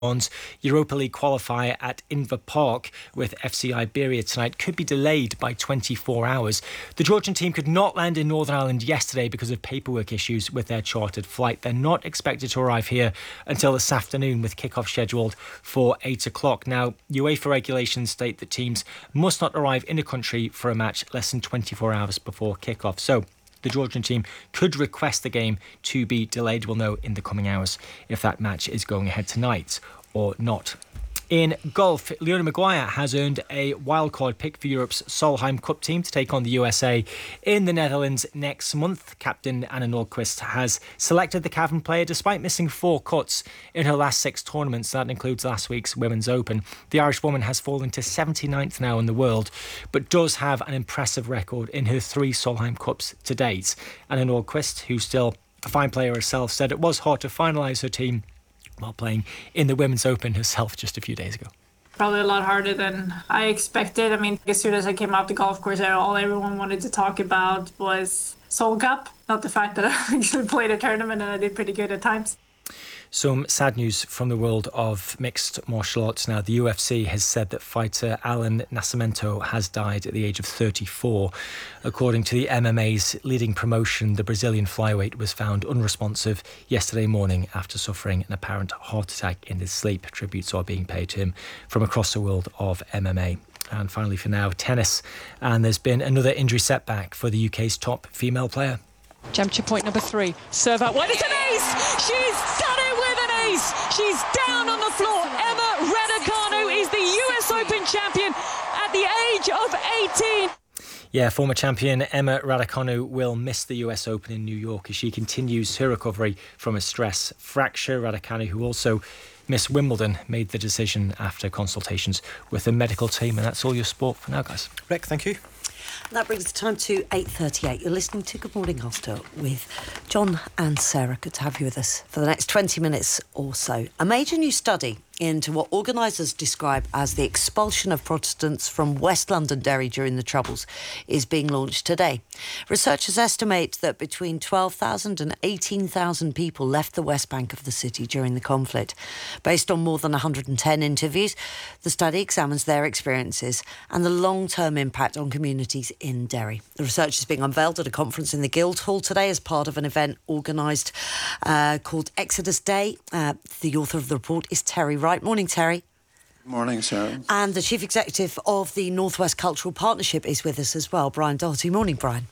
Europa League qualifier at Inver Park with FC Iberia tonight could be delayed by 24 hours. The Georgian team could not land in Northern Ireland yesterday because of paperwork issues with their chartered flight. They're not expected to arrive here until this afternoon, with kick-off scheduled for 8 o'clock. Now, UEFA regulations state that teams must not arrive in a country for a match less than 24 hours before kick-off. So the Georgian team could request the game to be delayed. We'll know in the coming hours if that match is going ahead tonight or not. In golf, Leona Maguire has earned a wildcard pick for Europe's Solheim Cup team to take on the USA in the Netherlands next month. Captain Anna Nordqvist has selected the Cavan player despite missing 4 cuts in her last 6 tournaments. That includes last week's Women's Open. The Irish woman has fallen to 79th now in the world, but does have an impressive record in her 3 Solheim Cups to date. Anna Nordqvist, who's still a fine player herself, said it was hard to finalise her team while playing in the Women's Open herself just a few days ago. Probably a lot harder than I expected. I mean, as soon as I came off the golf course, all everyone wanted to talk about was Sol Cup, not the fact that I actually played a tournament and I did pretty good at times. Some sad news from the world of mixed martial arts now. The UFC has said that fighter Alan Nascimento has died at the age of 34. According to the MMA's leading promotion, the Brazilian flyweight was found unresponsive yesterday morning after suffering an apparent heart attack in his sleep. Tributes are being paid to him from across the world of MMA. And finally for now, tennis. And there's been another injury setback for the UK's top female player. Championship point number 3. Serve out wide. It's an ace! She's done it with an ace! She's down on the floor. Emma Raducanu is the US Open champion at the age of 18. Yeah, former champion Emma Raducanu will miss the US Open in New York as she continues her recovery from a stress fracture. Raducanu, who also missed Wimbledon, made the decision after consultations with the medical team. And that's all your sport for now, guys. Rick, thank you. That brings the time to 8:38. You're listening to Good Morning Ulster with John and Sarah. Good to have you with us for the next 20 minutes or so. A major new study into what organisers describe as the expulsion of Protestants from West London Derry during the Troubles is being launched today. Researchers estimate that between 12,000 and 18,000 people left the West Bank of the city during the conflict. Based on more than 110 interviews, the study examines their experiences and the long-term impact on communities in Derry. The research is being unveiled at a conference in the Guildhall today as part of an event organised called Exodus Day. The author of the report is Terry Wright. Morning, Terry. Morning, Sarah. And the Chief Executive of the North West Cultural Partnership is with us as well, Brian Doherty. Morning, Brian.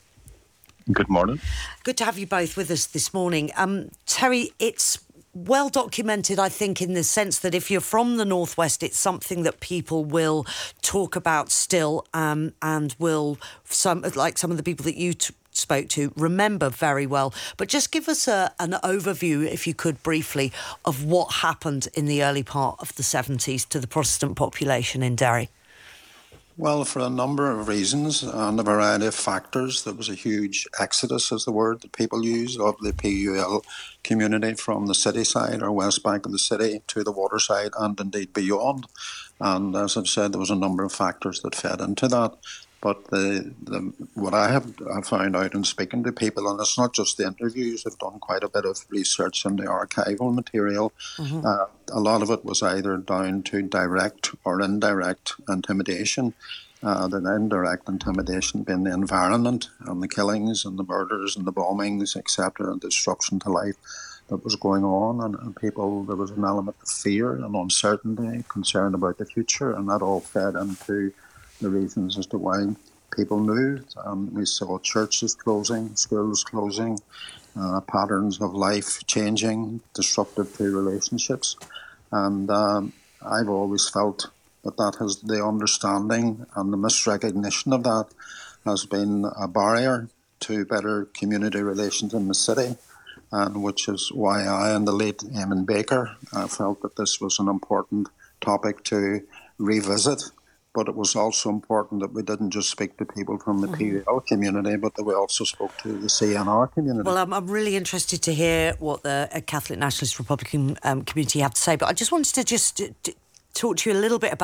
Good morning. Good to have you both with us this morning. Terry, it's well documented, I think, in the sense that if you're from the North West, it's something that people will talk about still and will, some of the people that you spoke to, remember very well. But just give us an overview, if you could, briefly, of what happened in the early part of the 70s to the Protestant population in Derry. Well, for a number of reasons and a variety of factors, there was a huge exodus, is the word that people use, of the PUL community from the city side or west bank of the city to the waterside and indeed beyond. And as I've said, there was a number of factors that fed into that. But what I have found out in speaking to people, and it's not just the interviews, I've done quite a bit of research in the archival material. Mm-hmm. A lot of it was either down to direct or indirect intimidation. The indirect intimidation being the environment and the killings and the murders and the bombings, etc., and disruption to life that was going on. And people, there was an element of fear and uncertainty, concern about the future, and that all fed into the reasons as to why people moved. We saw churches closing, schools closing, patterns of life changing, disruptive to relationships. And I've always felt that has the understanding and the misrecognition of that has been a barrier to better community relations in the city, and which is why I and the late Eamon Baker felt that this was an important topic to revisit. But it was also important that we didn't just speak to people from the PUL community, but that we also spoke to the CNR community. Well, I'm really interested to hear what the Catholic Nationalist Republican community have to say. But I just wanted to talk to you a little bit about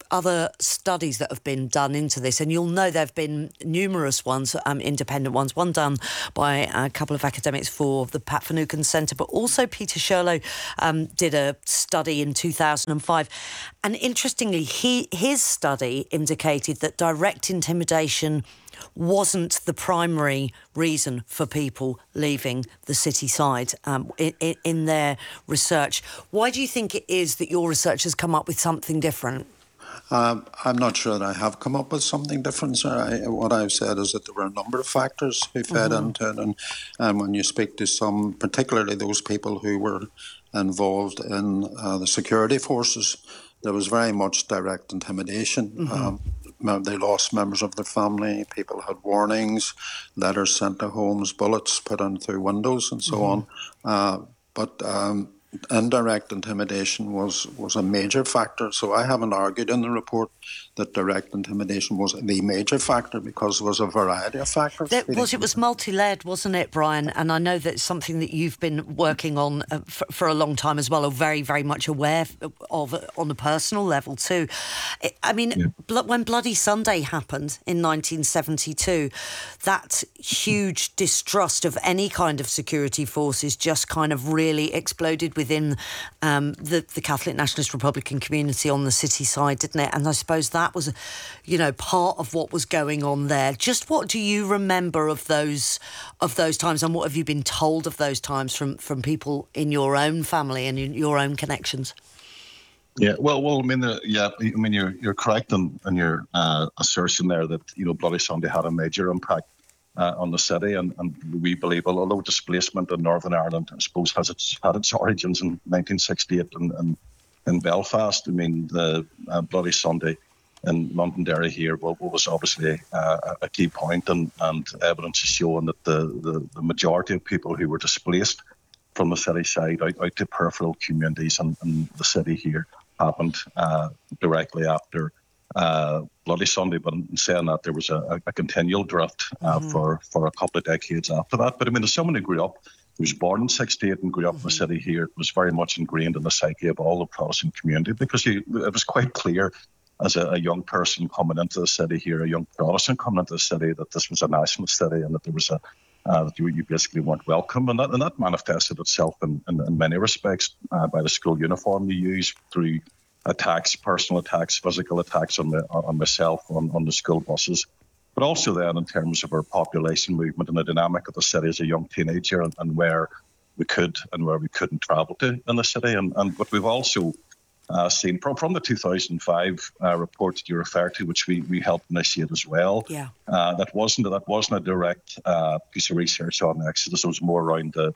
other studies that have been done into this, and you'll know there have been numerous ones, independent ones, one done by a couple of academics for the Pat Finucane Centre, but also Peter Sherlow did a study in 2005. And interestingly, his study indicated that direct intimidation wasn't the primary reason for people leaving the city side in their research. Why do you think it is that your research has come up with something different? I'm not sure that I have come up with something different, sir. What I've said is that there were a number of factors who fed into it, and when you speak to some, particularly those people who were involved in the security forces, there was very much direct intimidation. They lost members of their family, people had warnings, letters sent to homes, bullets put in through windows and so on. But indirect intimidation was a major factor. So I haven't argued in the report that direct intimidation was the major factor, because there was a variety of factors. It was multi-layered, wasn't it, Brian? And I know that's something that you've been working on for a long time as well, or very, very much aware of on a personal level too. When Bloody Sunday happened in 1972, that huge distrust of any kind of security forces just kind of really exploded within the Catholic Nationalist Republican community on the city side, didn't it? And I suppose that was, part of what was going on there. Just what do you remember of those times, and what have you been told of those times from people in your own family and in your own connections? Yeah, well, you're correct in your assertion there that Bloody Sunday had a major impact on the city, and we believe, although displacement in Northern Ireland, I suppose, had its origins in 1968 in Belfast. The Bloody Sunday in Londonderry here was obviously a key point, and evidence is showing that the majority of people who were displaced from the city side out to peripheral communities in the city here happened directly after Bloody Sunday. But in saying that, there was a continual drift for a couple of decades after that. But as someone who grew up, who was born in 68 and grew up in the city here, it was very much ingrained in the psyche of all the Protestant community, because it was quite clear as a young person coming into the city here, a young Protestant coming into the city, that this was a nationalist city, and that there was that you basically weren't welcome. And that manifested itself in many respects by the school uniform you use, through attacks, personal attacks, physical attacks on myself, on the school buses, but also then in terms of our population movement and the dynamic of the city as a young teenager, and where we could and where we couldn't travel to in the city. And what we've also seen from the 2005 report that you refer to, which we helped initiate as well. Yeah. That wasn't a direct piece of research on Exodus. It was more around the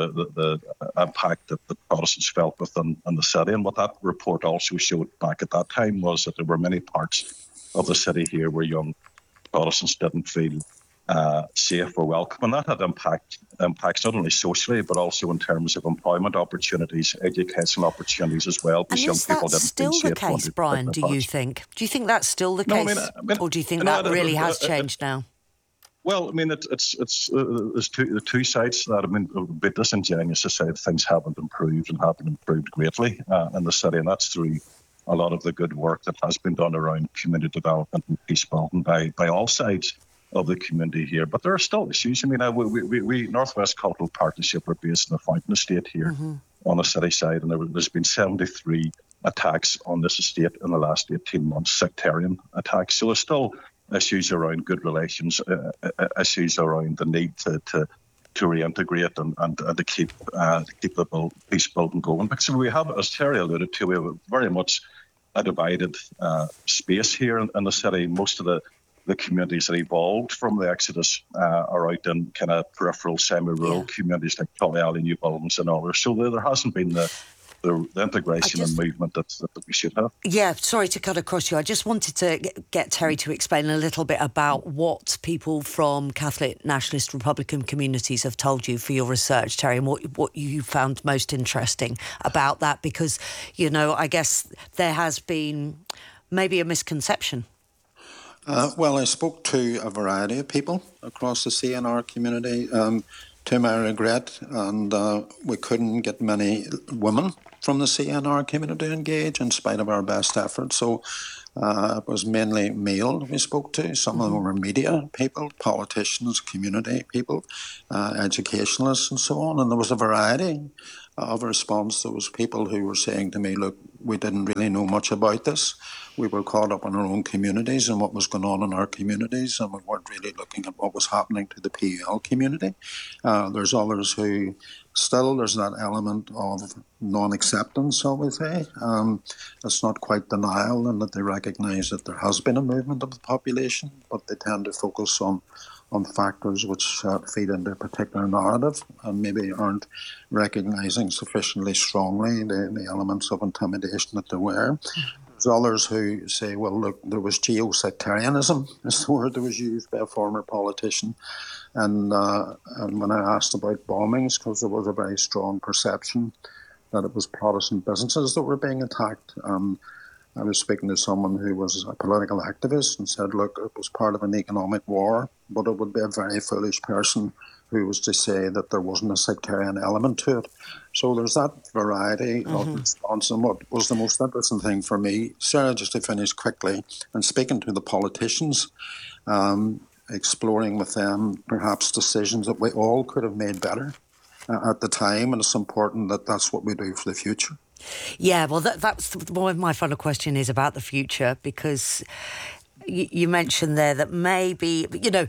impact that the Protestants felt within the city. And what that report also showed back at that time was that there were many parts of the city here where young Protestants didn't feel safe or welcome, and that had impacts not only socially but also in terms of employment opportunities, educational opportunities as well. And is that still the case, Brian? Do you think that's still the case, or do you think that really has changed now? Well, it's there's two sides to that. A bit disingenuous to say that things haven't improved and haven't improved greatly in the city, and that's through a lot of the good work that has been done around community development and peace building by all sides of the community here. But there are still issues. We Northwest Cultural Partnership are based in the Fountain Estate here on the city side, and there's been 73 attacks on this estate in the last 18 months, sectarian attacks. So there's still issues around good relations, issues around the need to reintegrate and to keep the peace building going. Because we have, as Terry alluded to, we have very much a divided space here in the city. Most of the communities that evolved from the Exodus are out in kind of peripheral, semi-rural communities like Tullyally, New Balance and others. So there hasn't been the integration and movement that we should have. Yeah, sorry to cut across you. I just wanted to get Terry to explain a little bit about what people from Catholic Nationalist Republican communities have told you for your research, Terry, and what you found most interesting about that, because, I guess there has been maybe a misconception. Well, I spoke to a variety of people across the CNR community, to my regret, and we couldn't get many women from the CNR community to engage in spite of our best efforts. So it was mainly male we spoke to. Some of them were media people, politicians, community people, educationalists and so on. And there was a variety of response. There was people who were saying to me, look, we didn't really know much about this. We were caught up in our own communities and what was going on in our communities, and we weren't really looking at what was happening to the PUL community. There's others who still there's that element of non-acceptance, shall we say. It's not quite denial, and that they recognise that there has been a movement of the population, but they tend to focus on factors which feed into a particular narrative and maybe aren't recognising sufficiently strongly the elements of intimidation that there were. There's others who say, well, look, there was geosectarianism, is the word that was used by a former politician. And when I asked about bombings, because there was a very strong perception that it was Protestant businesses that were being attacked, I was speaking to someone who was a political activist and said, look, it was part of an economic war, but it would be a very foolish person who was to say that there wasn't a sectarian element to it. So there's that variety of response. And what was the most interesting thing for me, Sarah, just to finish quickly, and speaking to the politicians, exploring with them perhaps decisions that we all could have made better at the time, and it's important that that's what we do for the future. Yeah, well, that's my final question is about the future, because you mentioned there that maybe, you know,